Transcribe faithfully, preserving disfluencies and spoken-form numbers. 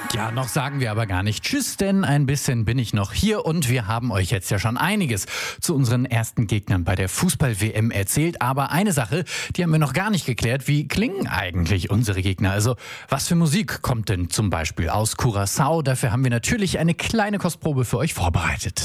Ja, noch sagen wir aber gar nicht Tschüss, denn ein bisschen bin ich noch hier und wir haben euch jetzt ja schon einiges zu unseren ersten Gegnern bei der Fußball-W M erzählt. Aber eine Sache, die haben wir noch gar nicht geklärt. Wie klingen eigentlich unsere Gegner? Also, was für Musik kommt denn zum Beispiel aus Curaçao? Dafür haben wir natürlich eine kleine Kostprobe für euch vorbereitet.